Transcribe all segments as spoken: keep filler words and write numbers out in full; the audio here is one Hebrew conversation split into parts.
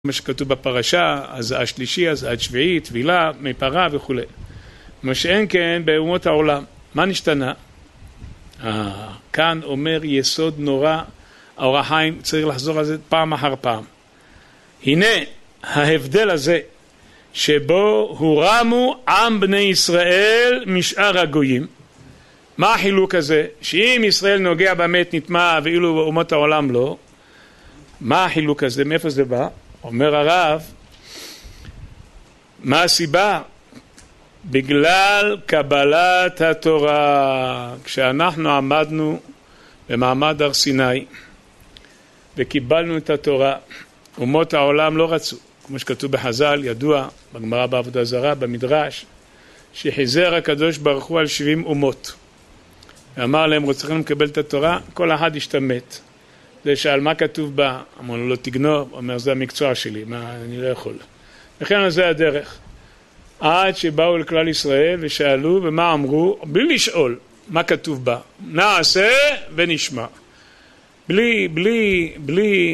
מה שכתוב בפרשה, אז השלישי, אז השביעי, טבילה, מפרה וכו'. מה שאין כן באומות העולם. מה נשתנה? אה, כאן אומר יסוד נורא, האור החיים צריך לחזור על זה פעם אחר פעם. הנה ההבדל הזה, שבו הורמו עם בני ישראל משאר הגויים. מה החילוק הזה? שאם ישראל נוגע במת נטמע ואילו באומות העולם לא, מה החילוק הזה? מאיפה זה בא? אומר הרב, מה הסיבה? בגלל קבלת התורה. כשאנחנו עמדנו במעמד הר סיני וקיבלנו את התורה, אומות העולם לא רצו, כמו שכתוב בחז"ל, ידוע בגמרא בעבודה זרה, במדרש, שחיזר הקדוש ברוך הוא על שבעים אומות ואמר להם, רוצים לקבל את התורה, כל אחד ישתמט. זה שאל מה כתוב בה, אמרנו לא תגנוב, אומר זה המקצוע שלי, מה אני לא יכול. לכן זה הדרך. עד שבאו לכלל ישראל ושאלו, ומה אמרו? בלי לשאול מה כתוב בה, נעשה ונשמע. בלי, בלי, בלי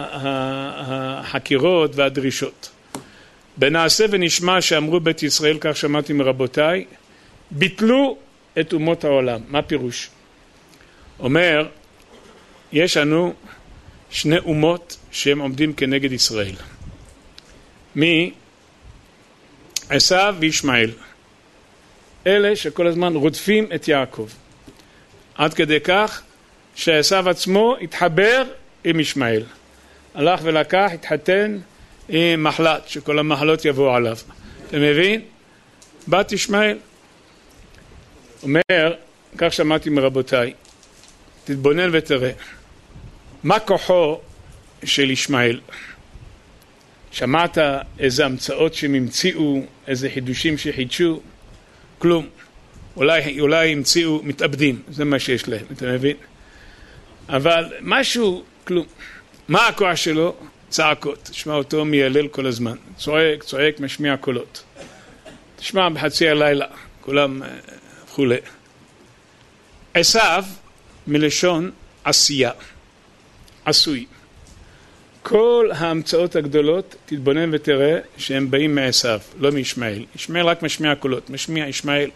החקירות והדרישות. בנעשה ונשמע שאמרו בית ישראל, כך שמעתי מרבותיי, ביטלו את אומות העולם. מה פירוש? אומר, יש לנו שני אומות שהם עומדים כנגד ישראל. מי? עשיו וישמעאל. אלה שכל הזמן רודפים את יעקב. עד כדי כך שעשיו עצמו התחבר עם ישמעאל. הלך ולקח, התחתן עם מחלת, שכל המחלות יבואו עליו. אתה מבין? בת ישמעאל. אומר, כך שמעתי מרבותיי, תתבונן ותראה. מה כוחו של ישמעאל? שמעת איזה המצאות שהם המציאו, איזה חידושים שחידשו? כלום. אולי, אולי המציאו מתאבדים, זה מה שיש להם, אתה מבין? אבל משהו, כלום. מה הכוח שלו? צעקות. תשמע אותו מיילל כל הזמן. צועק, צועק, משמיע קולות. תשמע בחצי הלילה, כולם הפכו ל... עשיו מלשון עשייה. עשוי. כל ההמצאות הגדולות, תתבונן ותראה שהם באים מעשיו, לא מישמעאל. ישמעאל רק משמיע קולות, משמיע ישמעאל.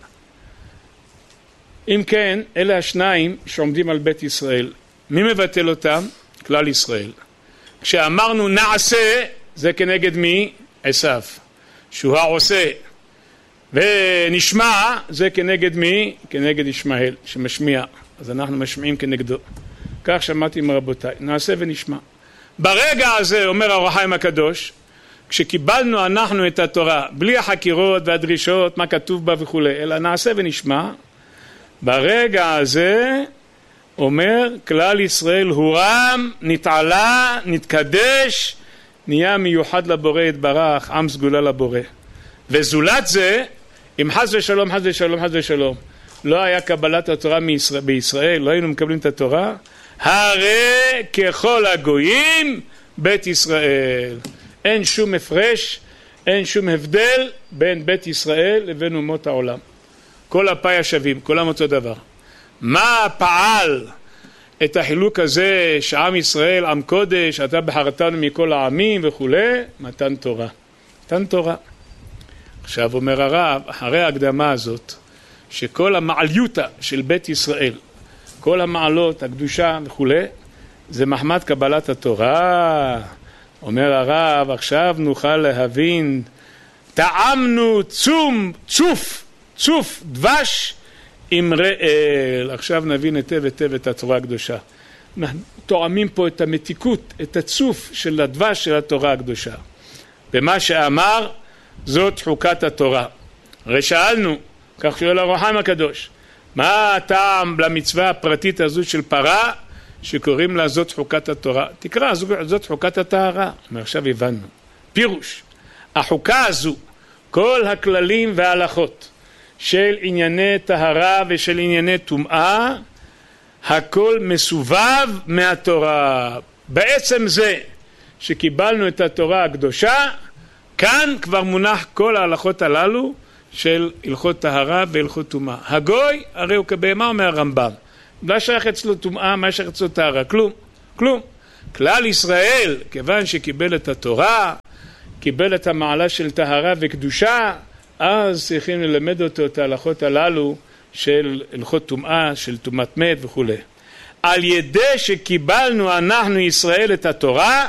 אם כן, אלה השניים שעומדים על בית ישראל. מי מבטל אותם? כלל ישראל. כשאמרנו נעשה, זה כנגד מי? עשיו. שהוא העושה. ונשמע, זה כנגד מי? כנגד ישמעאל, שמשמיע. אז אנחנו משמיעים כנגדו. כך שמעתי מרבותיי, נעשה ונשמע. ברגע הזה, אומר האור החיים הקדוש, כשקיבלנו אנחנו את התורה, בלי החקירות והדרישות, מה כתוב בה וכו', אלא נעשה ונשמע, ברגע הזה, אומר, כלל ישראל הורם, נתעלה, נתקדש, נהיה מיוחד לבורא יתברך, עם סגולה לבורא. וזולת זה, אם חס ושלום, חס ושלום, חס ושלום, לא היה קבלת התורה בישראל, לא היינו מקבלים את התורה, הרי ככל הגויים בית ישראל. אין שום הפרש, אין שום הבדל בין בית ישראל לבין אומות העולם. כל הפי השווים, כולם אותו דבר. מה פעל את החילוק הזה שעם ישראל, עם קודש, אתה בחרתנו מכל העמים וכו'? מתן תורה. מתן תורה. עכשיו אומר הרב, אחרי ההקדמה הזאת, שכל המעליותה של בית ישראל, כל המעלות, הקדושה וכו', זה מחמת קבלת התורה. אומר הרב, עכשיו נוכל להבין, טעמנו צום, צוף, צוף, דבש עם רעל. עכשיו נבין היטב היטב את התורה הקדושה. תואמים פה את המתיקות, את הצוף של הדבש של התורה הקדושה. במה שאמר, זאת חוקת התורה. הרי שאלנו, כך שואל האור החיים הקדוש, מה הטעם למצווה הפרטית הזו של פרה שקוראים לה זאת חוקת התורה? תקרא, זאת חוקת הטהרה. עכשיו הבנו. פירוש, החוקה הזו, כל הכללים וההלכות של ענייני טהרה ושל ענייני טומאה, הכל מסובב מהתורה. בעצם זה שקיבלנו את התורה הקדושה, כאן כבר מונח כל ההלכות הללו של הלכות טהרה והלכות טומאה. הגוי, הרי הוא כבהמה, אומר הרמב"ם. לא שייך אצלו טומאה, מה שייך אצלו טהרה? כלום, כלום. כלל ישראל, כיוון שקיבל את התורה, קיבל את המעלה של טהרה וקדושה, אז צריכים ללמד אותו את ההלכות הללו של הלכות טומאה, של טומאת מת וכו'. על ידי שקיבלנו אנחנו ישראל את התורה,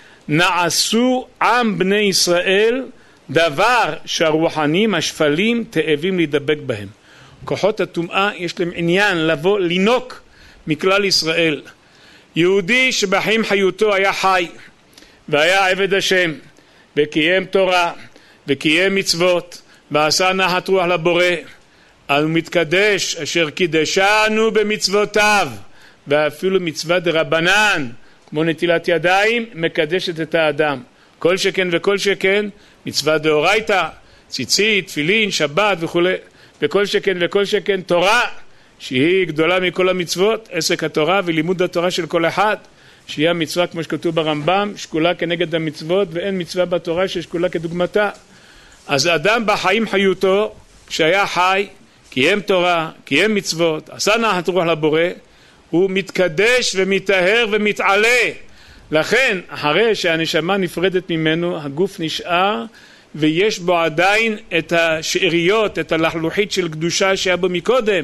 נעשו עם בני ישראל דבר שהרוחנים השפלים תאבים להידבק בהם. כוחות הטומאה יש להם עניין לבוא לינוק מכלל ישראל. יהודי שבחיים חיותו היה חי והיה עבד השם וקיים תורה וקיים מצוות ועשה נחת רוח לבורא, אז הוא מתקדש אשר קידשנו במצוותיו, ואפילו מצווה דרבנן כמו נטילת ידיים מקדשת את האדם. כל שכן וכל שכן מצווה דאורייתא, ציצית, תפילין, שבת וכו'. וכל שכן וכל שכן תורה שהיא גדולה מכל המצוות, עסק התורה ולימוד התורה של כל אחד, שהיא המצווה כמו שכתוב ברמב"ם, שקולה כנגד המצוות, ואין מצווה בתורה ששקולה כדוגמתה. אז האדם בחיים חיותו, כשהיה חי, קיים תורה, קיים מצוות, עשה נחת רוח לבורא, הוא מתקדש ומתאהר ומתעלה. לכן אחרי שהנשמה נפרדת ממנו, הגוף נשאר ויש בו עדיין את השאריות, את הלחלוחית של קדושה שהיה בו מקודם.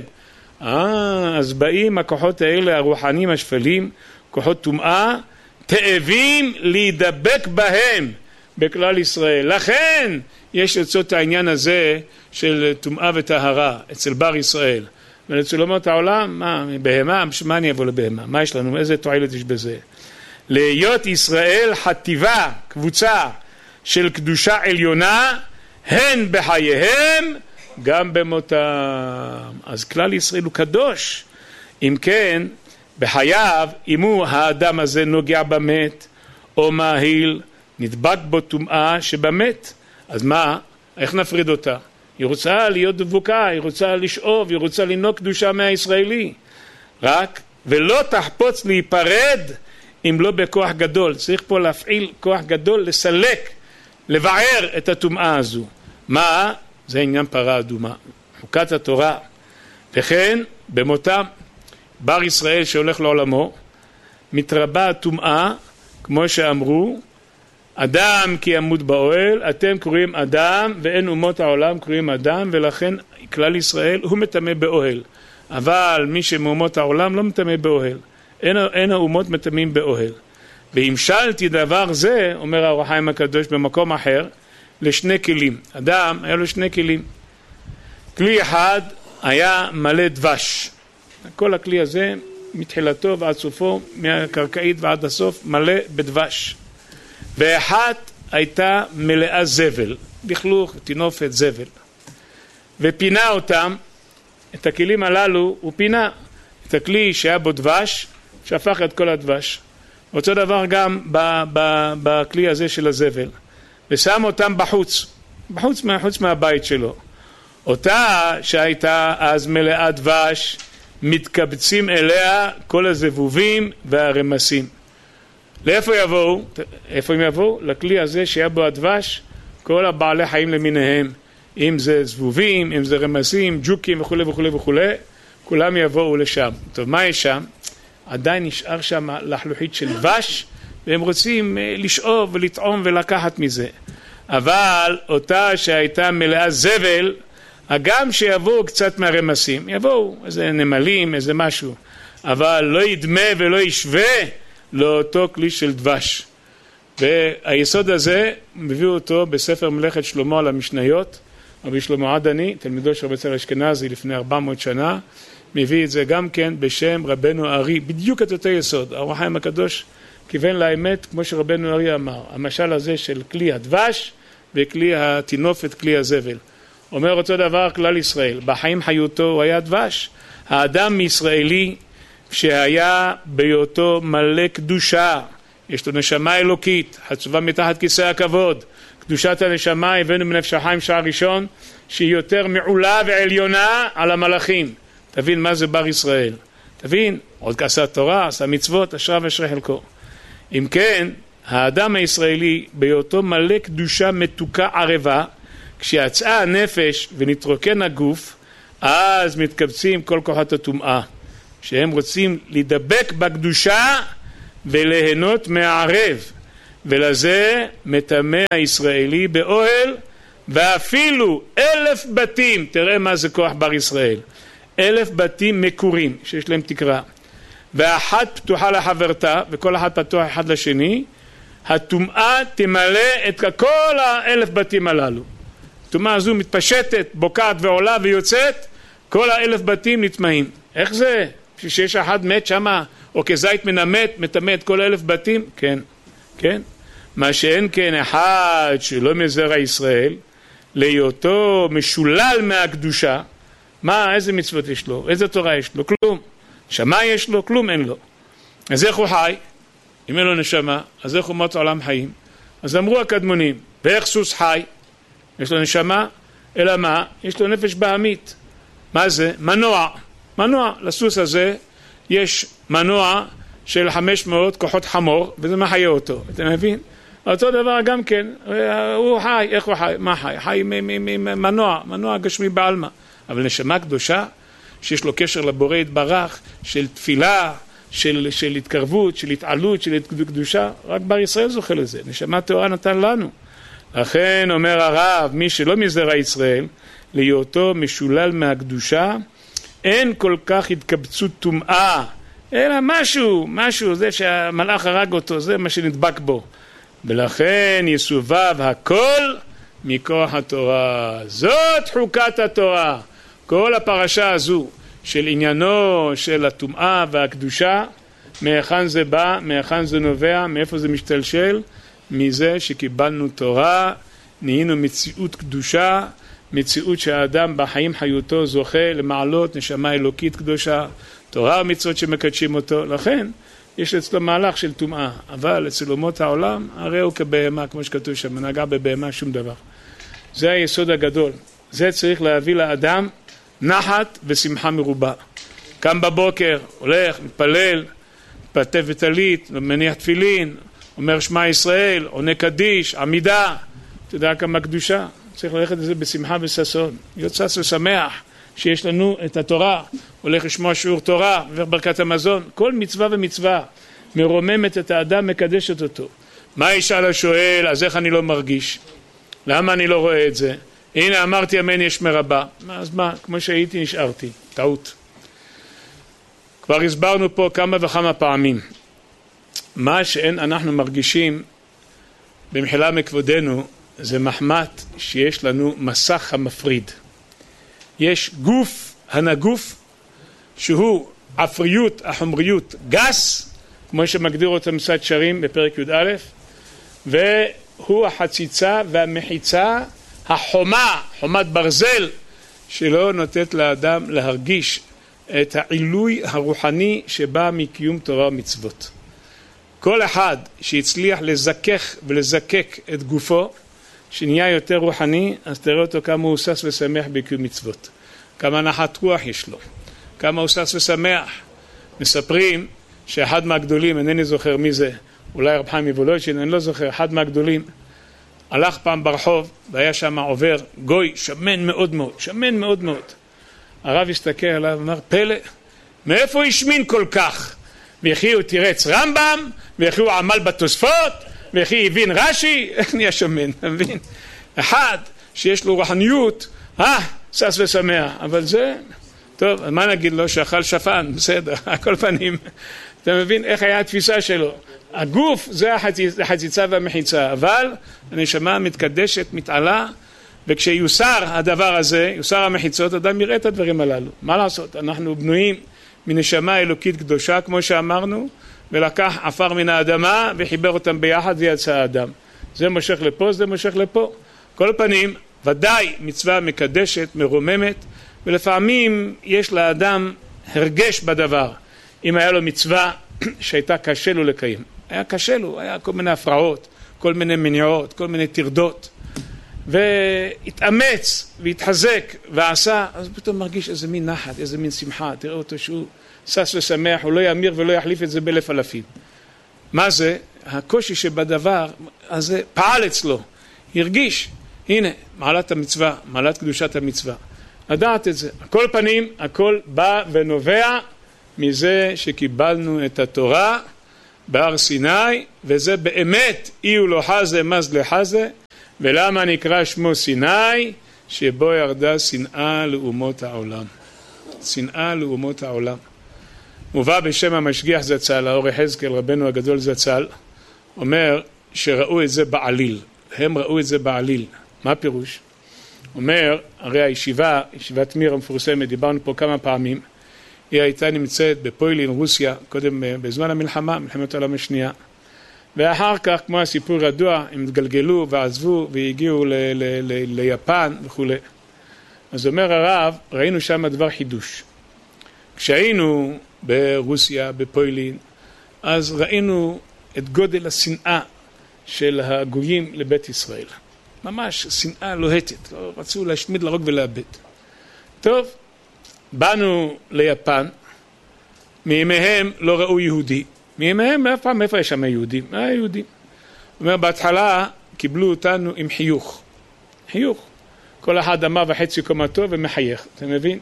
אה, אז באים הכוחות האלה הרוחניים השפלים, כוחות טומאה, תאבים להידבק בהם בכלל ישראל. לכן יש לצאת העניין הזה של טומאה וטהרה אצל בר ישראל. ואצל אומות העולם, מה, בהמה, מה אני אבוא לבהמה? מה יש לנו? איזה תועלת יש בזה? להיות ישראל חטיבה, קבוצה של קדושה עליונה, הן בחייהם, גם במותם. אז כלל ישראל הוא קדוש. אם כן, בחייו, אם הוא האדם הזה נוגע במת, או מהיל, נדבק בו טומאה שבמת. אז מה? איך נפריד אותה? היא רוצה להיות דבוקה, היא רוצה לשאוב, היא רוצה לנוק קדושה מהישראלי. רק, ולא תחפוץ להיפרד אם לא בכוח גדול. צריך פה להפעיל כוח גדול, לסלק, לבער את הטומאה הזו. מה? זה עניין פרה אדומה, חוקת התורה. וכן, במותם, בר ישראל שהולך לעולמו, מתרבה הטומאה, כמו שאמרו, אדם כי ימות באוהל, אתם קוראים אדם, ואין אומות העולם קוראים אדם, ולכן כלל ישראל הוא מטמא באוהל. אבל מי שמאומות העולם לא מטמא באוהל. אין, אין האומות מטמאים באוהל. והמשלתי דבר זה, אומר האור החיים הקדוש במקום אחר, לשני כלים. אדם היה לו שני כלים. כלי אחד היה מלא דבש. כל הכלי הזה מתחילתו ועד סופו, מהקרקעית ועד הסוף, מלא בדבש. ואחת הייתה מלאה זבל, לכלוך, תינופת, זבל. ופינה אותם, את הכלים הללו, הוא פינה את הכלי שהיה בו דבש, שהפך את כל הדבש. אותו דבר גם ב- ב- בכלי הזה של הזבל. ושם אותם בחוץ, בחוץ מהחוץ מהבית שלו. אותה שהייתה אז מלאה דבש, מתקבצים אליה כל הזבובים והרמסים. לאיפה יבואו? איפה הם יבואו? לכלי הזה שהיה בו הדבש, כל הבעלי חיים למיניהם, אם זה זבובים, אם זה רמסים, ג'וקים וכו' וכו' וכו', כולם יבואו לשם. טוב, מה יש שם? עדיין נשאר שם לחלוחית של דבש, והם רוצים לשאוב ולטעום ולקחת מזה. אבל אותה שהייתה מלאה זבל, הגם שיבואו קצת מהרמסים, יבואו איזה נמלים, איזה משהו, אבל לא ידמה ולא ישווה לאותו כלי של דבש. והיסוד הזה מביא אותו בספר מלאכת שלמה על המשניות. רבי שלמה עדני, תלמידו של רבי יצחק אשכנזי לפני ארבע מאות שנה, מביא את זה גם כן בשם רבנו ארי, בדיוק את אותו יסוד. האור החיים הקדוש כיוון לאמת, כמו שרבנו ארי אמר, המשל הזה של כלי הדבש וכלי התינופת, כלי הזבל. אומר אותו דבר כלל ישראל, בחיים חיותו הוא היה דבש. האדם מישראלי שהיה בהיותו מלא קדושה, יש לו נשמה אלוקית, חצובה מתחת כיסא הכבוד. קדושת הנשמה הבאנו מנפש החיים שעה ראשון, שהיא יותר מעולה ועליונה על המלאכים. תבין מה זה בר ישראל. תבין, עוד עשה תורה, עשה מצוות, אשרה ואשרי חלקו. אם כן, האדם הישראלי בהיותו מלא קדושה מתוקה ערבה, כשיצאה הנפש ונתרוקן הגוף, אז מתקבצים כל כוחות הטומאה, שהם רוצים להידבק בקדושה וליהנות מהערב, ולזה מטמא הישראלי באוהל, ואפילו אלף בתים, תראה מה זה כוח בר ישראל, אלף בתים מקורים שיש להם תקרה, ואחת פתוחה לחברתה, וכל אחת פתוח אחד לשני, הטומאה תמלא את כל האלף בתים הללו. הטומאה הזו מתפשטת, בוקעת ועולה ויוצאת, כל האלף בתים נטמאים. איך זה? שיש אחד מת שמה, או כזית מנמת, מטמא את כל האלף בתים? כן, כן. מה שאין כן אחד שלא מזרע ישראל, להיותו משולל מהקדושה, מה, איזה מצוות יש לו? איזה תורה יש לו? כלום. נשמה יש לו? כלום אין לו. אז איך הוא חי? אם אין לו נשמה, אז איך הוא מות עולם חיים? אז אמרו הקדמונים, ואיך סוס חי? יש לו נשמה, אלא מה? יש לו נפש בהמית. מה זה? מנוע. מנוע. לסוס הזה יש מנוע של חמש מאות כוחות חמור, וזה מחיה אותו. אתה מבין? אותו דבר גם כן, הוא חי, איך הוא חי? מה חי? חי ממנוע, מנוע גשמי בעלמא. אבל נשמה קדושה, שיש לו קשר לבורא יתברך, של תפילה, של, של התקרבות, של התעלות, של קדושה, רק בר ישראל זוכה לזה. נשמה טהורה נתן לנו. לכן אומר הרב, מי שלא מזרע ישראל, להיותו משולל מהקדושה, אין כל כך התקבצות טומאה, אלא משהו, משהו, זה שהמלאך הרג אותו, זה מה שנדבק בו. ולכן יסובב הכל מכוח התורה. זאת חוקת התורה. כל הפרשה הזו של עניינו של הטומאה והקדושה, מהיכן זה בא, מהיכן זה נובע, מאיפה זה משתלשל? מזה שקיבלנו תורה, נהיינו מציאות קדושה, מציאות שהאדם בחיים חיותו זוכה למעלות נשמה אלוקית קדושה, תורה ומצוות שמקדשים אותו. לכן יש אצלו מהלך של טומאה, אבל אצל אומות העולם הרי הוא כבהמה, כמו שכתוב שם, נגע בבהמה שום דבר. זה היסוד הגדול. זה צריך להביא לאדם נחת ושמחה מרובה. קם בבוקר, הולך, מתפלל, מתפתף וטלית, מניח תפילין, אומר שמע ישראל, עונה קדיש, עמידה. אתה יודע כמה קדושה? צריך ללכת לזה בשמחה וששון. להיות שש ושמח שיש לנו את התורה, הולך לשמוע שיעור תורה, עובר ברכת המזון. כל מצווה ומצווה מרוממת את האדם, מקדשת אותו. מה ישאל השואל? אז איך אני לא מרגיש? למה אני לא רואה את זה? הנה אמרתי אמן יש מרבה. אז מה? כמו שהייתי נשארתי. טעות. כבר הסברנו פה כמה וכמה פעמים. מה שאין אנחנו מרגישים במחילה מכבודנו, זה מחמת שיש לנו מסך המפריד. יש גוף הנגוף שהוא עפריות, החומריות, גס, כמו שמגדיר אותו מסד שרים בפרק י"א, והוא החציצה והמחיצה, החומה, חומת ברזל, שלא נותנת לאדם להרגיש את העילוי הרוחני שבא מקיום תורה ומצוות. כל אחד שהצליח לזכך ולזקק את גופו, שנהיה יותר רוחני, אז תראה אותו כמה הוא שש ושמח בקיום מצוות. כמה נחת רוח יש לו. כמה הוא שש ושמח. מספרים שאחד מהגדולים, אינני זוכר מי זה, אולי רב חיים מוולוז'ין, אני לא זוכר, אחד מהגדולים, הלך פעם ברחוב, והיה שם עובר גוי שמן מאוד מאוד, שמן מאוד מאוד. הרב הסתכל עליו ואמר, פלא, מאיפה השמין כל כך? וכי הוא תירץ רמב"ם, וכי הוא עמל בתוספות, וכי הבין רש"י, איך נהיה שמן, מבין? אחד שיש לו רוחניות, אה, שש ושמח, אבל זה, טוב, מה נגיד לו? שאכל שפן, בסדר, הכל פנים. אתה מבין איך היה התפיסה שלו? הגוף זה החציצה והמחיצה, אבל הנשמה מתקדשת, מתעלה, וכשיוסר הדבר הזה, יוסר המחיצות, אדם יראה את הדברים הללו. מה לעשות? אנחנו בנויים מנשמה אלוקית קדושה, כמו שאמרנו, ולקח עפר מן האדמה וחיבר אותם ביחד ויצא האדם. זה מושך לפה, זה מושך לפה. כל פנים, ודאי מצווה מקדשת, מרוממת, ולפעמים יש לאדם הרגש בדבר. אם היה לו מצווה שהייתה קשה לו לקיים. היה קשה לו, היה כל מיני הפרעות, כל מיני מניעות, כל מיני תרדות. והתאמץ והתחזק ועשה, אז פתאום מרגיש איזה מין נחת, איזה מין שמחה. תראה אותו שהוא שש ושמח, הוא לא יאמיר ולא יחליף את זה באלף אלפים. מה זה? הקושי שבדבר הזה פעל אצלו, הרגיש, הנה, מעלת המצווה, מעלת קדושת המצווה. לדעת את זה. הכל פנים, הכל בא ונובע מזה שקיבלנו את התורה, בהר סיני, וזה באמת אי הוא לא חזה מז לחזה. ולמה נקרא שמו סיני? שבו ירדה שנאה לאומות העולם. שנאה לאומות העולם. מובא בשם המשגיח זצ"ל, האור יחזקאל רבנו הגדול זצ"ל, אומר שראו את זה בעליל. הם ראו את זה בעליל. מה הפירוש? אומר, הרי הישיבה, ישיבת מיר המפורסמת, דיברנו פה כמה פעמים, היא הייתה נמצאת בפוילין, רוסיה, קודם בזמן המלחמה, מלחמת העולם השנייה. ואחר כך, כמו הסיפור ידוע, הם התגלגלו ועזבו והגיעו ל- ל- ל- ליפן וכו'. אז אומר הרב, ראינו שם דבר חידוש. כשהיינו ברוסיה, בפוילין, אז ראינו את גודל השנאה של הגויים לבית ישראל. ממש שנאה לוהטת, לא רצו להשמיד, להרוג ולאבד. טוב, באנו ליפן, מימיהם לא ראו יהודי. מימיהם, מאיפה, מאיפה יש שם יהודים? מה היהודים? זאת אומרת, בהתחלה קיבלו אותנו עם חיוך. חיוך. כל אחד אמה וחצי קומתו ומחייך, אתה מבין?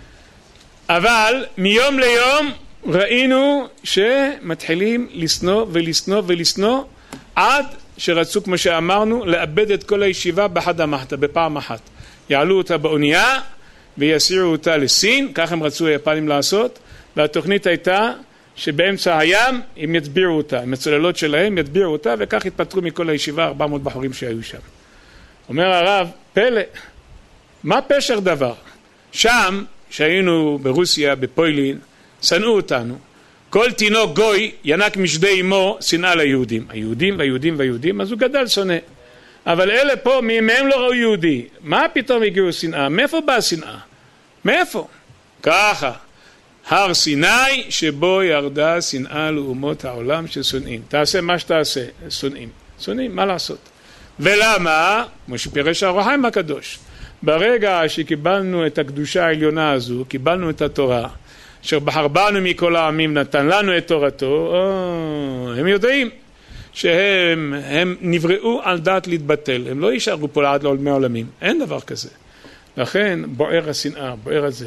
אבל מיום ליום ראינו שמתחילים לסנוע ולסנוע ולסנוע, עד שרצו, כמו שאמרנו, לאבד את כל הישיבה בחד המחתה, בפעם אחת. יעלו אותה באונייה ויסיעו אותה לסין, כך הם רצו היפנים לעשות, והתוכנית הייתה שבאמצע הים הם יטביעו אותה, עם הצוללות שלהם יטביעו אותה, וכך התפטרו מכל הישיבה ארבע מאות בחורים שהיו שם. אומר הרב, פלא, מה פשר דבר? שם, שהיינו ברוסיה, בפוילין, שנאו אותנו. כל תינוק גוי ינק משדי אמו שנאה ליהודים. היהודים והיהודים והיהודים, אז הוא גדל שונא. אבל אלה פה, מהם לא ראו יהודי. מה פתאום הגיעו שנאה? מאיפה באה שנאה? מאיפה? ככה. הר סיני שבו ירדה שנאה לאומות העולם ששונאים. תעשה מה שתעשה, שונאים. שונאים, מה לעשות? ולמה? כמו שפירש האור החיים הקדוש. ברגע שקיבלנו את הקדושה העליונה הזו, קיבלנו את התורה, אשר בחר בנו מכל העמים נתן לנו את תורתו, או, הם יודעים שהם הם נבראו על דעת להתבטל, הם לא יישארו פה לעד לעולמי עולמים, אין דבר כזה. לכן בוער השנאה, בוער הזה.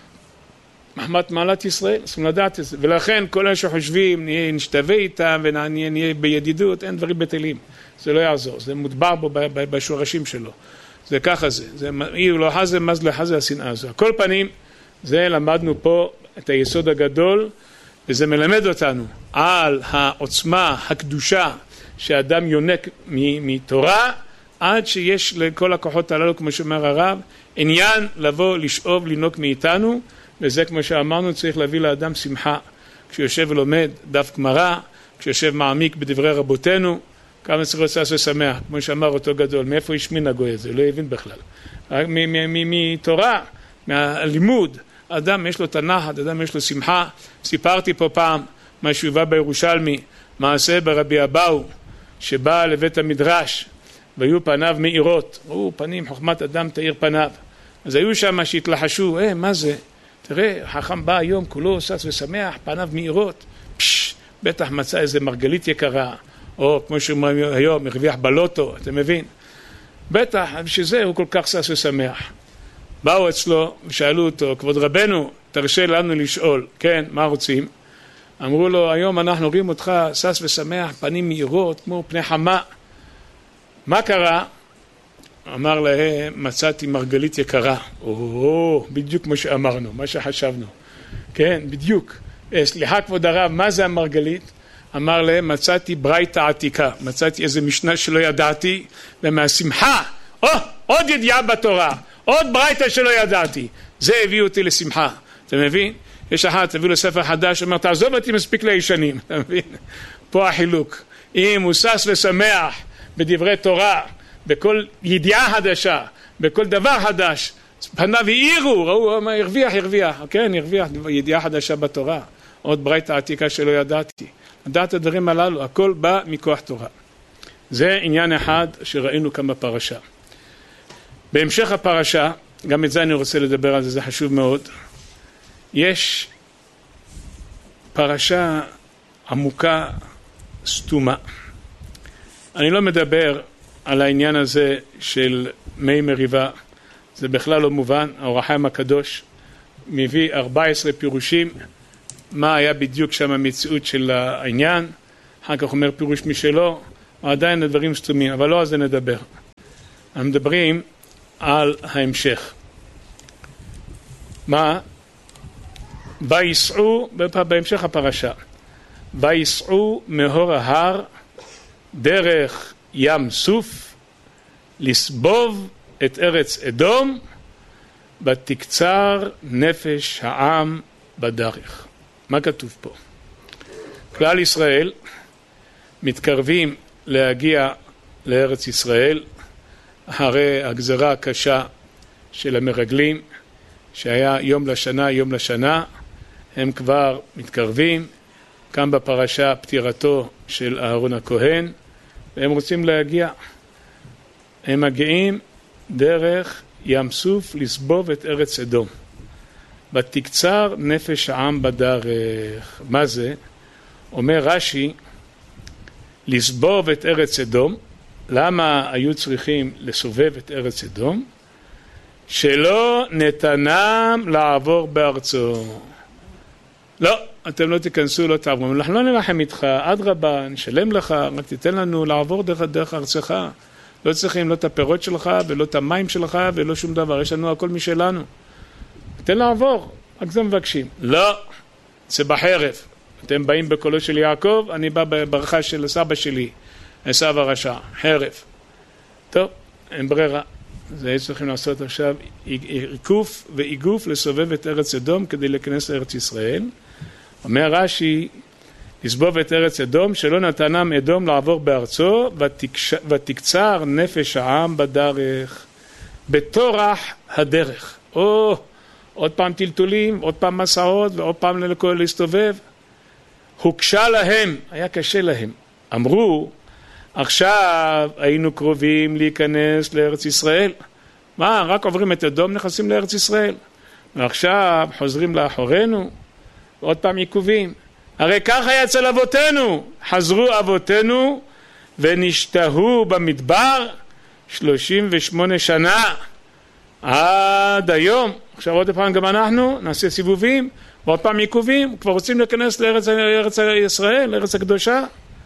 מחמת מעלת ישראל, צריכים לדעת את זה, ולכן כל אלה שחושבים נשתווה איתם ונהיה בידידות, אין דברים בטלים, זה לא יעזור, זה מוטבע בו בשורשים שלו. זה ככה זה, זה אי לא חזה מז לחזה השנאה הזו. כל פנים, זה למדנו פה את היסוד הגדול, וזה מלמד אותנו על העוצמה, הקדושה, שאדם יונק מתורה, עד שיש לכל הכוחות הללו, כמו שאומר הרב, עניין לבוא, לשאוב, לנוק מאיתנו, וזה כמו שאמרנו, צריך להביא לאדם שמחה. כשיושב ולומד דף גמרא, כשיושב מעמיק בדברי רבותינו, כמה צריך לעשות שמח, כמו שאמר אותו גדול, מאיפה השמין הגוי הזה, לא הבין בכלל. מתורה, מהלימוד, אדם יש לו תנחת, אדם יש לו שמחה. סיפרתי פה פעם, מה שהובא בירושלמי, מעשה ברבי אבאו, שבא לבית המדרש, והיו פניו מאירות, ראו פנים, חוכמת אדם תאיר פניו. אז היו שם שהתלחשו, אה, מה זה? תראה, החכם בא היום, כולו שש ושמח, פניו מאירות, פש, בטח מצא איזה מרגלית יקרה, או כמו שאומרים היום, הרוויח בלוטו, אתה מבין? בטח, שזה הוא כל כך שש ושמח. באו אצלו ושאלו אותו, כבוד רבנו, תרשה לנו לשאול, כן, מה רוצים? אמרו לו, היום אנחנו רואים אותך שש ושמח, פנים מאירות, כמו פני חמה. מה קרה? אמר להם, מצאתי מרגלית יקרה. או, בדיוק כמו שאמרנו, מה שחשבנו. כן, בדיוק. סליחה כבוד הרב, מה זה המרגלית? אמר להם, מצאתי ברייתא עתיקה, מצאתי איזה משנה שלא ידעתי, ומהשמחה, או, עוד ידיעה בתורה, עוד ברייתא שלא ידעתי, זה הביא אותי לשמחה, אתה מבין? יש אחד, תביא לו ספר חדש, אומר, תעזוב אותי מספיק לישנים, אתה מבין? פה החילוק, אם הוא שש ושמח בדברי תורה, בכל ידיעה חדשה, בכל דבר חדש, פניו העירו, ראו, מה הרוויח, הרוויח, כן, הרוויח, ידיעה חדשה בתורה, עוד ברייתא עתיקה שלא ידעתי. לדעת הדברים הללו, הכל בא מכוח תורה. זה עניין אחד שראינו כאן בפרשה. בהמשך הפרשה, גם את זה אני רוצה לדבר על זה, זה חשוב מאוד. יש פרשה עמוקה, סתומה. אני לא מדבר על העניין הזה של מי מריבה, זה בכלל לא מובן. האור החיים הקדוש מביא ארבע עשרה פירושים, מה היה בדיוק שם המציאות של העניין, אחר כך אומר פירוש משלו, עדיין הדברים סתומים, אבל לא על זה נדבר. אנחנו מדברים על ההמשך. מה? ויסעו, בהמשך הפרשה, ויסעו מהור ההר דרך ים סוף לסבוב את ארץ אדום ותקצר נפש העם בדרך. מה כתוב פה? כלל ישראל מתקרבים להגיע לארץ ישראל אחרי הגזרה הקשה של המרגלים שהיה יום לשנה יום לשנה, הם כבר מתקרבים, כאן בפרשה פטירתו של אהרון הכהן, והם רוצים להגיע. הם מגיעים דרך ים סוף לסבוב את ארץ אדום. ותקצר נפש העם בדרך. מה זה? אומר רש"י, לסבוב את ארץ אדום. למה היו צריכים לסובב את ארץ אדום? שלא נתנם לעבור בארצו. לא, אתם לא תיכנסו, לא תעברו. אנחנו לא נלחם איתך, אדרבה, נשלם לך, רק תיתן לנו לעבור דרך, דרך ארצך. לא צריכים לא את הפירות שלך ולא את המים שלך ולא שום דבר, יש לנו הכל משלנו. תן לעבור, רק זה מבקשים. לא, זה בחרב. אתם באים בקולו של יעקב, אני בא בברכה של סבא שלי, עשיו הרשע, חרב. טוב, אין ברירה. זה צריכים לעשות עכשיו עיקוף ואיגוף לסובב את ארץ אדום כדי להיכנס לארץ ישראל. אומר רש"י, לסבוב את ארץ אדום שלא נתנם אדום לעבור בארצו ותקש... ותקצר נפש העם בדרך בתורח הדרך. או עוד פעם טלטולים, עוד פעם מסעות ועוד פעם לכל להסתובב. הוקשה להם, היה קשה להם. אמרו, עכשיו היינו קרובים להיכנס לארץ ישראל. מה, רק עוברים את אדום נכנסים לארץ ישראל. ועכשיו חוזרים לאחורינו, ועוד פעם עיכובים. הרי ככה היה אצל אבותינו, חזרו אבותינו ונשתהו במדבר שלושים ושמונה שנה עד היום. עכשיו עוד פעם גם אנחנו נעשה סיבובים ועוד פעם עיכובים, כבר רוצים להיכנס לארץ, לארץ ישראל, לארץ הקדושה.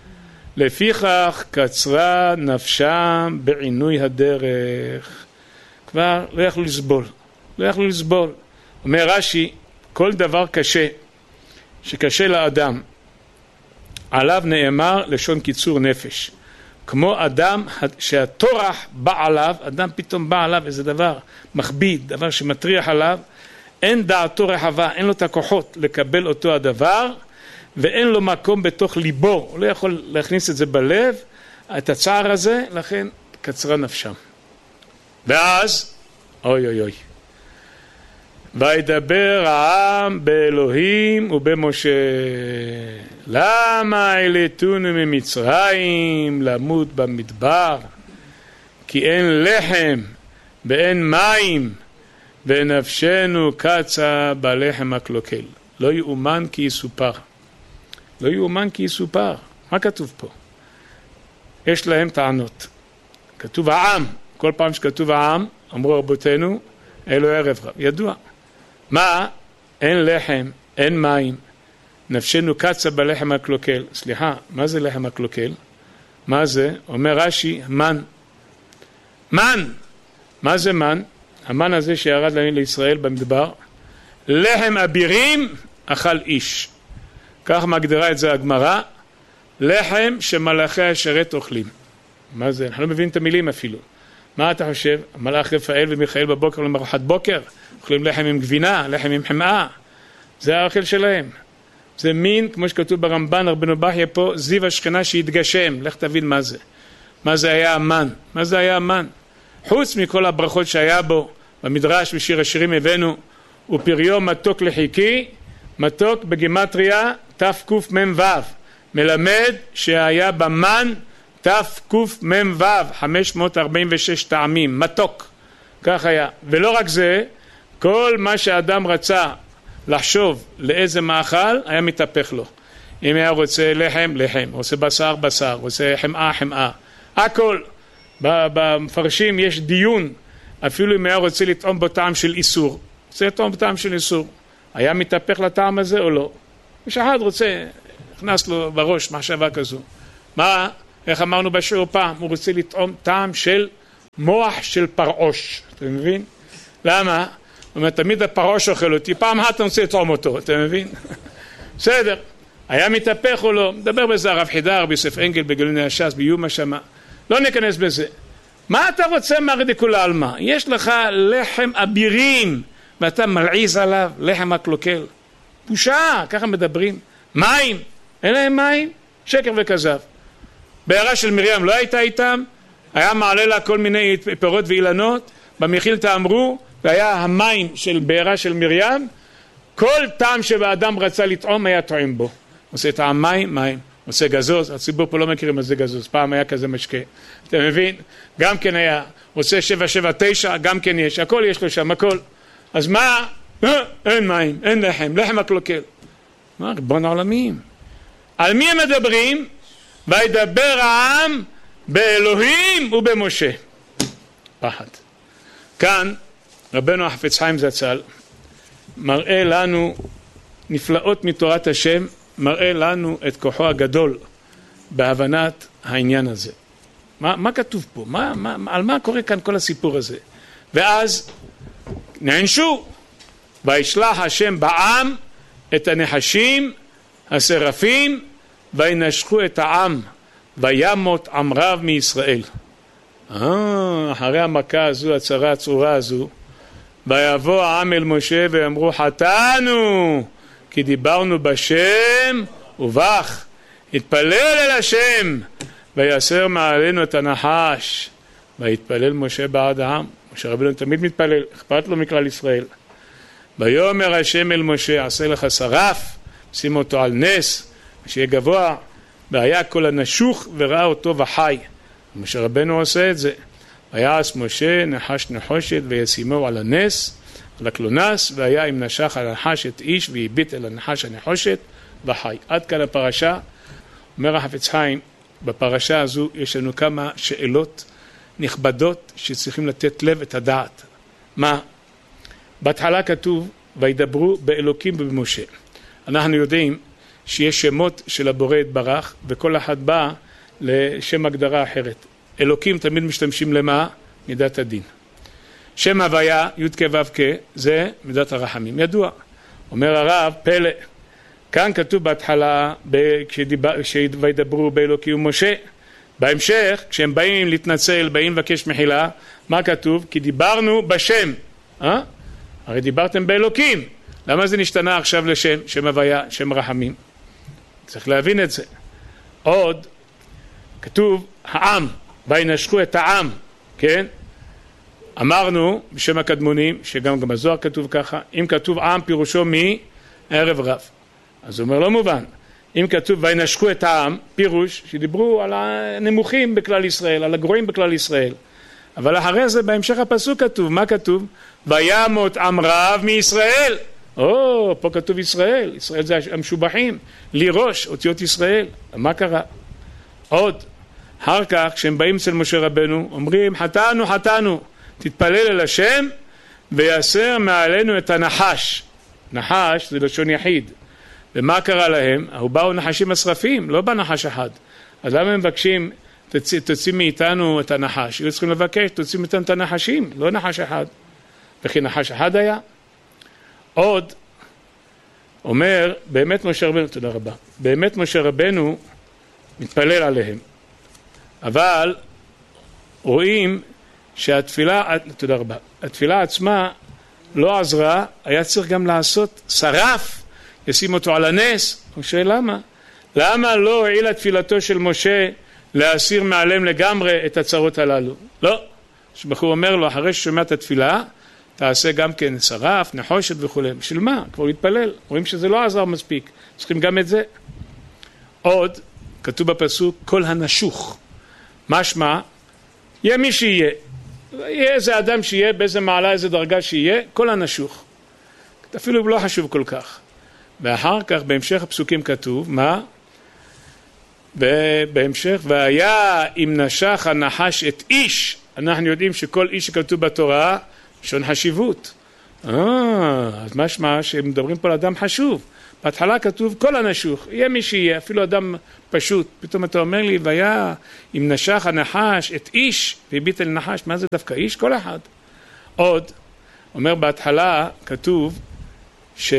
לפיכך קצרה נפשם בעינוי הדרך. כבר לא יכלו לסבול, לא יכלו לסבול. אומר רש"י, כל דבר קשה שקשה לאדם, עליו נאמר לשון קיצור נפש. כמו אדם שהתורח בא עליו, אדם פתאום בא עליו איזה דבר מכביד, דבר שמטריח עליו, אין דעתו רחבה, אין לו את הכוחות לקבל אותו הדבר, ואין לו מקום בתוך ליבו, הוא לא יכול להכניס את זה בלב, את הצער הזה, לכן קצרה נפשם. ואז, אוי אוי אוי, וידבר העם באלוהים ובמשה, למה העלתונו ממצרים למות במדבר? כי אין לחם ואין מים ונפשנו קצה בלחם הקלוקל. לא יאומן כי יסופר. לא יאומן כי יסופר. מה כתוב פה? יש להם טענות. כתוב העם. כל פעם שכתוב העם, אמרו רבותינו, אלו ערב רב. ידוע. מה? אין לחם, אין מים. נפשנו קצה בלחם הקלוקל. סליחה, מה זה לחם הקלוקל? מה זה? אומר רש"י, מן. מן! מה זה מן? המן הזה שירד לישראל במדבר. לחם אבירים אכל איש. כך מגדירה את זה הגמרא. לחם שמלאכי השרת אוכלים. מה זה? אנחנו לא מבינים את המילים אפילו. מה אתה חושב? המלאך רפאל ומיכאל בבוקר למרוחת בוקר אוכלים לחם עם גבינה, לחם עם חמאה. זה האוכל שלהם. זה מין, כמו שכתוב ברמב"ן, רבנו בחייא פה, זיו השכנה שהתגשם. לך תבין מה זה. מה זה היה המן? מה זה היה המן? חוץ מכל הברכות שהיה בו, במדרש בשיר השירים הבאנו, ופריו מתוק לחיקי, מתוק בגימטריה תקמ"ו, מלמד שהיה במן תקמ"ו, חמש מאות ארבעים ושש טעמים, מתוק, כך היה. ולא רק זה, כל מה שאדם רצה לחשוב לאיזה מאכל, היה מתהפך לו. אם היה רוצה לחם, לחם, רוצה בשר, בשר, רוצה חמאה, חמאה, הכל. במפרשים יש דיון, אפילו אם היה רוצה לטעום בטעם של איסור, רוצה לטעום בטעם של איסור, היה מתהפך לטעם הזה או לא? יש אחד רוצה נכנס לו בראש מחשבה כזו. מה? איך אמרנו בשיעור פעם? הוא רוצה לטעום טעם של מוח של פרעוש. אתה מבין? למה? הוא אומר, תמיד הפרעוש אוכל אותי, פעם אחת אני רוצה לטעום אותו, אתה מבין? בסדר. היה מתהפך או לא? מדבר בזה הרב חידר, ביוסף אנגל, בגאוני הש"ס, ביומה שמה. לא ניכנס בזה. מה אתה רוצה מהרדיקול העלמה? יש לך לחם אבירים, ואתה מלעיז עליו, לחם הקלוקל. בושה, ככה מדברים. מים, אין להם מים? שקר וכזב. בעירה של מרים לא הייתה איתם, היה מעלה לה כל מיני פירות ואילנות, במחילתא אמרו, והיה המים של בעירה של מרים, כל טעם שבאדם רצה לטעום היה טועם בו. עושה טעם מים, מים. עושה גזוז, הציבור פה לא מכירים מה זה גזוז, פעם היה כזה משקה. אתה מבין? גם כן היה. עושה שבע שבע תשע, גם כן יש. הכל יש לו שם, הכל. אז מה? אה, אין מים, אין לחם, לחם הקלוקל. מה? ריבון העולמים. על מי הם מדברים? וידבר העם באלוהים ובמשה. פחד. כאן, רבנו החפץ חיים זצ"ל, מראה לנו נפלאות מתורת השם, מראה לנו את כוחו הגדול בהבנת העניין הזה. מה, מה כתוב פה? מה, מה, על מה קורה כאן כל הסיפור הזה? ואז נענשו, וישלח השם בעם את הנחשים, השרפים, וינשכו את העם, וימות עם רב מישראל. אה, אחרי המכה הזו, הצרה הצרורה הזו, ויבוא העם אל משה ואמרו, חטאנו, כי דיברנו בשם ובך, התפלל אל השם, ויסר מעלינו את הנחש, ויתפלל משה בעד העם. משה רבנו תמיד מתפלל, אכפת לו מכלל ישראל. ויאמר השם אל משה, עשה לך שרף, שים אותו על נס, שיהיה גבוה, והיה כל הנשוך וראה אותו וחי. משה רבנו עושה את זה. ויעש משה נחש נחושת וישימו על הנס, על הקלונס, והיה אם נשך על הנחש את איש והביט אל הנחש הנחושת וחי. עד כאן הפרשה. אומר החפץ חיים, בפרשה הזו יש לנו כמה שאלות נכבדות שצריכים לתת לב את הדעת. מה? בהתחלה כתוב וידברו באלוקים ובמשה. אנחנו יודעים שיש שמות של הבורא יתברך, וכל אחד בא לשם הגדרה אחרת. אלוקים תמיד משתמשים למה? מידת הדין. שם הוויה, י' כ' ו' כ', זה מידת הרחמים. ידוע. אומר הרב, פלא. כאן כתוב בהתחלה, כשידברו באלוקים ומשה. בהמשך, כשהם באים להתנצל, באים לבקש מחילה, מה כתוב? כי דיברנו בשם. אה? הרי דיברתם באלוקים. למה זה נשתנה עכשיו לשם, שם הוויה, שם רחמים? צריך להבין את זה. עוד, כתוב העם, וינשכו את העם, כן? אמרנו בשם הקדמונים, שגם גם בזוהר כתוב ככה, אם כתוב עם פירושו מי? ערב רב. אז הוא אומר לא מובן. אם כתוב וינשכו את העם, פירוש שדיברו על הנמוכים בכלל ישראל, על הגרועים בכלל ישראל. אבל אחרי זה בהמשך הפסוק כתוב, מה כתוב? וימות עם רב מישראל. או, פה כתוב ישראל, ישראל זה המשובחים, לי ראש, אותיות ישראל. מה קרה? עוד, אחר כך כשהם באים אצל משה רבנו, אומרים חטאנו חטאנו, תתפלל אל השם ויסר מעלינו את הנחש. נחש זה לשון יחיד. ומה קרה להם? הוא באו נחשים השרפים, לא בא נחש אחד. אז למה הם מבקשים, תוציא, תוציא מאיתנו את הנחש? היו צריכים לבקש, תוציא מאיתנו את הנחשים, לא נחש אחד. וכי נחש אחד היה? עוד, אומר, באמת משה רבנו, תודה רבה, באמת משה רבנו מתפלל עליהם. אבל רואים שהתפילה, תודה רבה, התפילה עצמה לא עזרה, היה צריך גם לעשות שרף, ישים אותו על הנס. הוא שואל למה? למה לא הועילה תפילתו של משה להסיר מעליהם לגמרי את הצרות הללו? לא. שבחור אומר לו, אחרי ששומע את התפילה, תעשה גם כן שרף, נחושת וכו'. בשביל מה? כבר להתפלל. רואים שזה לא עזר מספיק. צריכים גם את זה. עוד, כתוב בפסוק, כל הנשוך. משמע, יהיה מי שיהיה. יהיה איזה אדם שיהיה, באיזה מעלה, איזה דרגה שיהיה, כל הנשוך. אפילו לא חשוב כל כך. ואחר כך, בהמשך הפסוקים כתוב, מה? בהמשך, והיה אם נשך הנחש את איש, אנחנו יודעים שכל איש שכתוב בתורה, שון חשיבות. אה, אז משמע שהם מדברים פה על אדם חשוב. בהתחלה כתוב כל הנשוך, יהיה מי שיהיה, אפילו אדם פשוט. פתאום אתה אומר לי, והיה אם נשך הנחש את איש והביט אל נחש, מה זה דווקא איש? כל אחד. עוד, אומר בהתחלה כתוב, ש...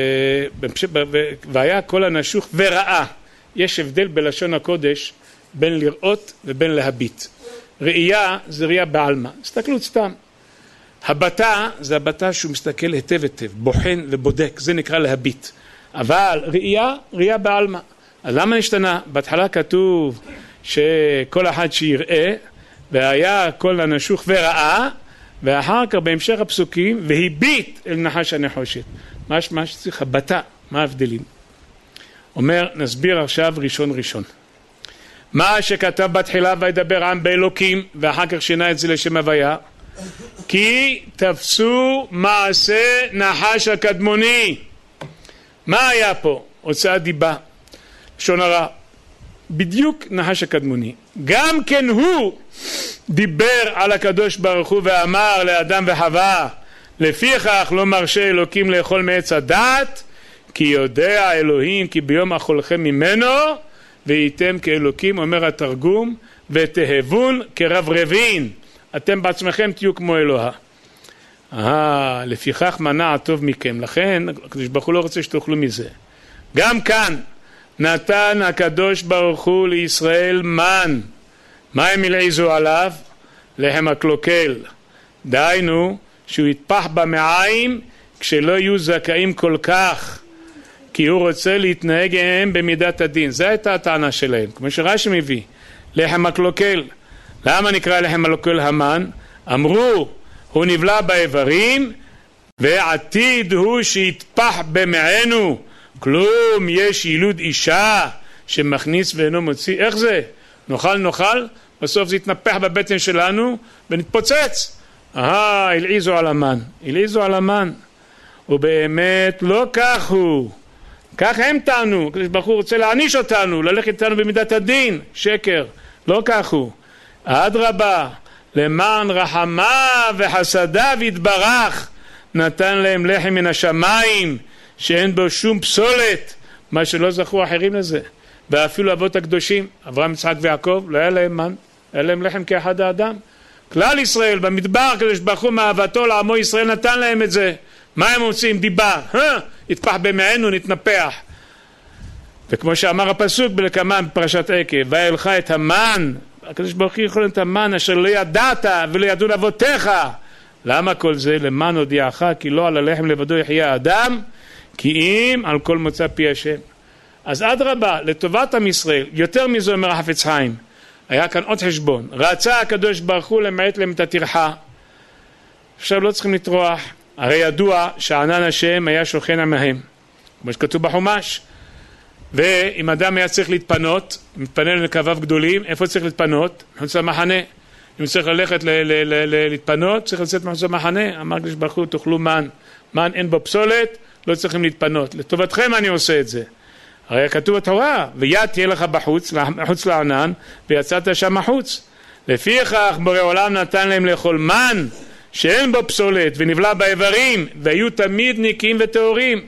והיה כל הנשוך וראה. יש הבדל בלשון הקודש בין לראות ובין להביט. ראייה זה ראייה בעלמא, הסתכלות סתם. הבטה זה הבטה שהוא מסתכל היטב היטב, בוחן ובודק, זה נקרא להביט. אבל ראייה, ראייה בעלמא. אז למה נשתנה? בהתחלה כתוב שכל אחד שיראה, והיה כל הנשוך וראה, ואחר כך בהמשך הפסוקים, והביט אל נחש הנחושת. משמע שצריך הבטה, מה ההבדלים? אומר, נסביר עכשיו ראשון ראשון. מה שכתב בתחילה וידבר עם באלוקים, ואחר כך שינה את זה לשם הוויה, כי תפסו מעשה נחש הקדמוני. מה היה פה? הוצאת דיבה, לשון הרע. בדיוק נחש הקדמוני. גם כן הוא דיבר על הקדוש ברוך הוא ואמר לאדם וחווה, לפיכך לא מרשה אלוקים לאכול מעץ הדעת, כי יודע אלוהים כי ביום אכולכם ממנו והייתם כאלוקים, אומר התרגום, ותהבון כרברבין, אתם בעצמכם תהיו כמו אלוה. אה, לפיכך מנע הטוב מכם, לכן הקדוש ברוך הוא לא רוצה שתאכלו מזה. גם כאן נתן הקדוש ברוך הוא לישראל מן. מה הם הלעיזו עליו? לחם הקלוקל. דהיינו שהוא יתפח במעיים כשלא יהיו זכאים כל כך, כי הוא רוצה להתנהג הם במידת הדין. זו הייתה הטענה שלהם, כמו שרש"י מביא, לחם הקלוקל. למה נקרא לחם הקלוקל המן? אמרו, הוא נבלע באיברים, ועתיד הוא שיתפח במענו. כלום, יש ילוד אישה שמכניס ואינו מוציא. איך זה? נאכל נאכל, בסוף זה יתנפח בבטן שלנו ונתפוצץ. אה, הלעיזו על המן, הלעיזו על המן. ובאמת לא כך הוא. כך הם טענו, הקדוש ברוך הוא רוצה להעניש אותנו, ללכת איתנו במידת הדין. שקר, לא כך הוא. אדרבה, למען רחמיו וחסדיו יתברך, נתן להם לחם מן השמיים, שאין בו שום פסולת, מה שלא זכו אחרים לזה. ואפילו אבות הקדושים, אברהם, יצחק ויעקב, לא היה להם מן, היה להם לחם כאחד האדם. כלל ישראל במדבר, הקדוש ברוך הוא מאהבתו לעמו ישראל נתן להם את זה. מה הם עושים? דיבה, יתפח במענו, נתנפח. וכמו שאמר הפסוק בלקמן בפרשת עקב, וילך את המן, הקדוש ברוך הוא יכול את המן אשר לא ידעת ולא ידעו לאבותיך. למה כל זה? למען הודיעך, כי לא על הלחם לבדו יחיה האדם, כי אם על כל מוצא פי השם. אז אדרבה, לטובת עם ישראל, יותר מזה אומר החפץ חיים, היה כאן עוד חשבון. רצה הקדוש ברוך הוא למעט להם את הטרחה. עכשיו לא צריכים לטרוח, הרי ידוע שענן השם היה שוכן עמהם, כמו שכתוב בחומש. ואם אדם היה צריך להתפנות, מתפנה לנקביו גדולים, איפה צריך להתפנות? מחוץ למחנה. אם צריך ללכת ל- ל- ל- ל- להתפנות, צריך לצאת מחוץ למחנה. אמר הקדוש ברוך הוא, תאכלו מן. מן אין בו פסולת, לא צריכים להתפנות. לטובתכם אני עושה את זה. הרי כתוב בתורה, ויד תהיה לך בחוץ, מחוץ לענן, ויצאת שם מחוץ. לפיכך בורא עולם נתן להם לאכול מן, שאין בו פסולת, ונבלע באיברים, והיו תמיד נקיים וטהורים.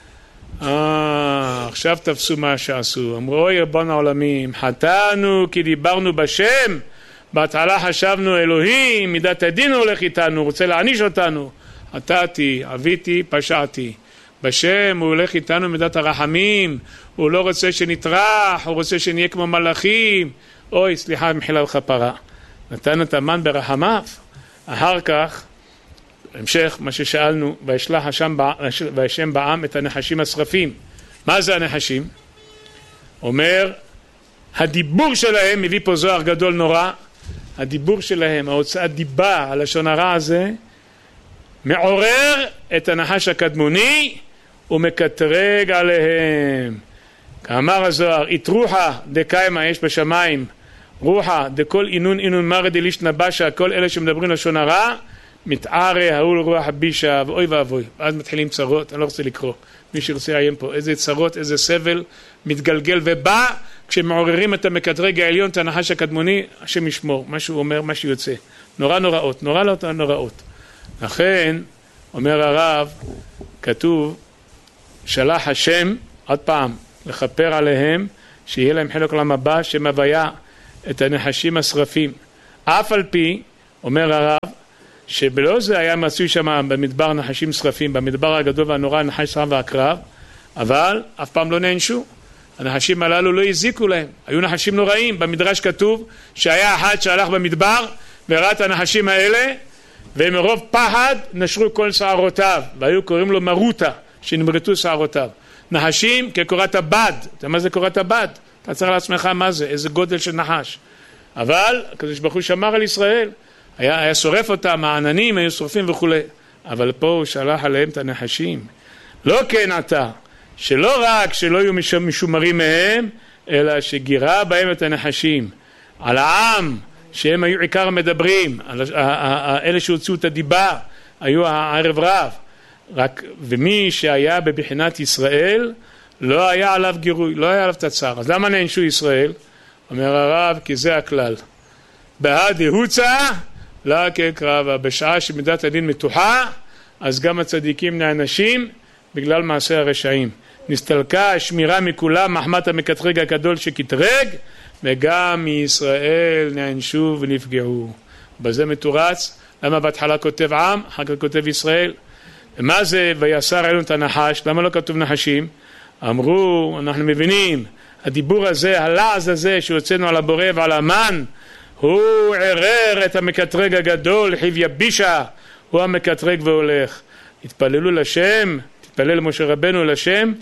אה, עכשיו תפסו מה שעשו. אמרו, אוי רבון העולמים, חטאנו כי דיברנו בשם, בהתחלה חשבנו אלוהים, מידת הדין הולך איתנו, רוצה להעניש אותנו. חטאתי, עביתי, פשעתי. בשם הוא הולך איתנו מידת הרחמים, הוא לא רוצה שנטרח, הוא רוצה שנהיה כמו מלאכים. אוי, סליחה, מחילה וכפרה. נתן את המן ברחמיו. אחר כך, בהמשך, מה ששאלנו, וישלח השם בעם את הנחשים השרפים. מה זה הנחשים? אומר, הדיבור שלהם, מביא פה זוהר גדול נורא, הדיבור שלהם, ההוצאת דיבה, הלשון הרע הזה, מעורר את הנחש הקדמוני ומקטרג עליהם. כאמר הזוהר, איתרוחה דקיימה יש בשמיים, רוחה דכל אינון אינון מרד אליש נבשה, כל אלה שמדברים לשון הרע, מתערה ההול רוח בישה, ואוי ואבוי. אז מתחילים צרות, אני לא רוצה לקרוא. מי שרוצה לעיין פה, איזה צרות, איזה סבל, מתגלגל ובא, כשמעוררים את המקטרג העליון, את הנחש הקדמוני, השם ישמור, מה שהוא אומר, מה שיוצא. נורא נוראות, נורא לא נוראות. לכן, אומר הרב, כתוב, שלח השם עוד פעם, לכפר עליהם, שיהיה להם חלק לעולם הבא, שמביה את הנחשים השרפים. אף על פי, אומר הרב, שבלא זה היה מצוי שם במדבר נחשים שרפים, במדבר הגדול והנורא נחש שרף והקרב, אבל אף פעם לא נענשו. הנחשים הללו לא הזיקו להם, היו נחשים נוראים. במדרש כתוב שהיה אחד שהלך במדבר וראה את הנחשים האלה, ומרוב פחד נשרו כל שערותיו, והיו קוראים לו מרוטה, שנמרטו שערותיו. נחשים כקורת הבד. אתה יודע מה זה קורת הבד? אתה צריך לעצמך מה זה, איזה גודל של נחש. אבל הקדוש ברוך הוא שמר על ישראל, היה, היה שורף אותם, העננים היו שורפים וכו'. אבל פה הוא שלח עליהם את הנחשים. לא כן אתה, שלא רק שלא יהיו משומרים מהם, אלא שגירה בהם את הנחשים. על העם, שהם היו עיקר מדברים, על אלה שהוציאו את הדיבה, היו הערב רב. רק, ומי שהיה בבחינת ישראל, לא היה עליו גירוי, לא היה עליו תצר. אז למה נענשו ישראל? אומר הרב, כי זה הכלל. בהד יהוצה, לא כקרבה. בשעה שמידת הדין מתוחה, אז גם הצדיקים נענשים בגלל מעשה הרשעים. נסתלקה השמירה מכולם, מחמת המקטרג הגדול שכתרג, וגם מישראל נענשו ונפגעו. בזה מתורץ. למה בהתחלה כותב עם, אחר כך כותב ישראל? ומה זה ויסר עלינו את הנחש? למה לא כתוב נחשים? אמרו, אנחנו מבינים, הדיבור הזה, הלעז הזה שהוצאנו על הבורא ועל המן, הוא ערר את המקטרג הגדול, חיב יבישה, הוא המקטרג והולך. התפללו לשם, תתפלל משה רבנו לשם,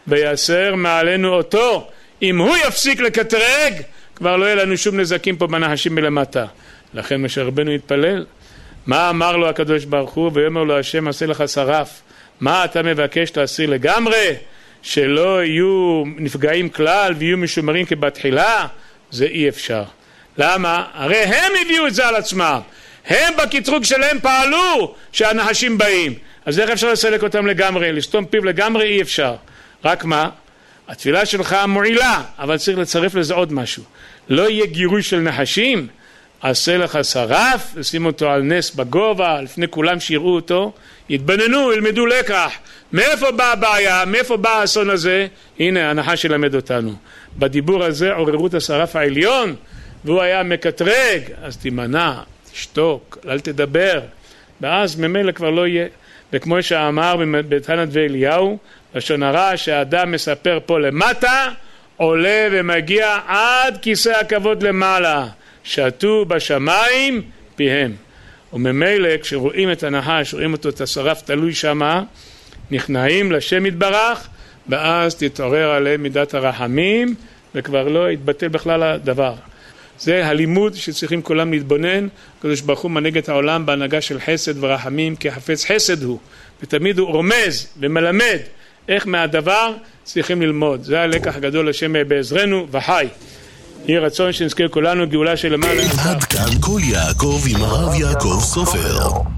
ויסר מעלינו אותו. אם הוא יפסיק לקטרג, כבר לא יהיה לנו שום נזקים פה בנחשים מלמטה. לכן משה רבנו התפלל. מה אמר לו הקדוש ברוך הוא? ויאמר לו השם עשה לך שרף. מה אתה מבקש להסיר לגמרי? שלא יהיו נפגעים כלל ויהיו משומרים כבתחילה? זה אי אפשר. למה? הרי הם הביאו את זה על עצמם. הם בקטרוג שלהם פעלו שהנחשים באים. אז איך אפשר לסלק אותם לגמרי? לסתום פיו לגמרי אי אפשר. רק מה? התפילה שלך מועילה, אבל צריך לצרף לזה עוד משהו. לא יהיה גירוי של נחשים, עשה לך שרף, ושים אותו על נס בגובה, לפני כולם שיראו אותו, יתבננו, ילמדו לקח. מאיפה באה הבעיה? מאיפה בא האסון הזה? הנה, הנחש ילמד אותנו. בדיבור הזה עוררו את השרף העליון, והוא היה מקטרג, אז תימנע, תשתוק, אל תדבר, ואז ממילא כבר לא יהיה. וכמו שאמר בתנת ואליהו, לשון הרע שהאדם מספר פה למטה, עולה ומגיע עד כיסא הכבוד למעלה, שתו בשמיים פיהם. וממילא כשרואים את הנחש, רואים אותו, את השרף תלוי שמה, נכנעים לשם יתברך, ואז תתעורר עליהם מידת הרחמים, וכבר לא יתבטל בכלל הדבר. זה הלימוד שצריכים כולם להתבונן. הקדוש ברוך הוא מנהיג את העולם בהנהגה של חסד ורחמים, כי חפץ חסד הוא, ותמיד הוא רומז ומלמד איך מהדבר צריכים ללמוד. זה הלקח הגדול, השם בעזרנו וחי. יהי רצון שנזכה כולנו גאולה של למעלה. עד כאן כל יעקב עם הרב יעקב סופר.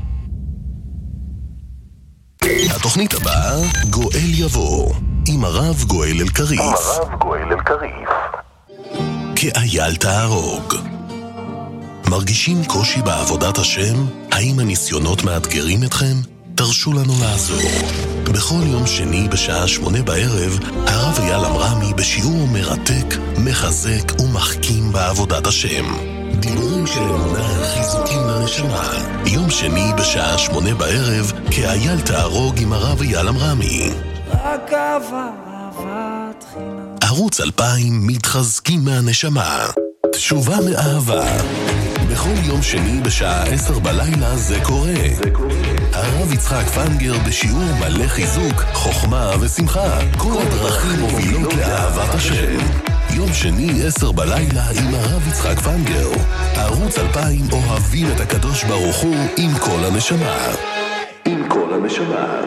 התוכנית הבאה, גואל יבוא, עם הרב גואל אלקריף. הרב גואל אלקריף. כאייל תהרוג. מרגישים קושי בעבודת השם? האם הניסיונות מאתגרים אתכם? תרשו לנו לעזור. בכל יום שני בשעה שמונה בערב, הרב אייל אמרמי בשיעור מרתק, מחזק ומחכים בעבודת השם. דיבורים של אמונה, חיזוקים לנשמה. יום שני בשעה שמונה בערב, כאייל תהרוג עם הרב אייל אמרמי. רק אהבה, אהבת חינם. ערוץ אלפיים מתחזקים מהנשמה. תשובה מאהבה. בכל יום שני בשעה עשר בלילה זה קורה. זה קורה. הרב יצחק פנגר בשיעור מלא חיזוק, חוכמה ושמחה. כל הדרכים מובילות לאהבת השם. יום שני עשר בלילה עם הרב יצחק פנגר. ערוץ אלפיים אוהבים את הקדוש ברוך הוא עם כל הנשמה. עם כל הנשמה.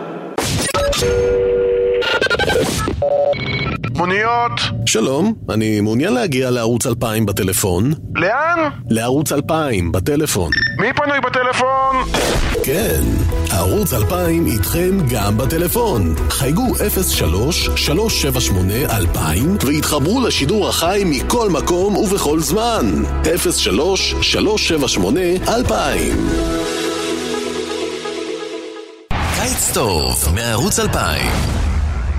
מוניות. שלום, אני מעוניין להגיע לערוץ אלפיים בטלפון. לאן? לערוץ אלפיים בטלפון. מי פנוי בטלפון? כן, ערוץ אלפיים איתכם גם בטלפון. חייגו אפס שלוש שלוש שבע שמונה אלפיים והתחברו לשידור החי מכל מקום ובכל זמן. אפס שלוש שלוש שבע שמונה אלפיים. קיץ טוב מערוץ אלפיים.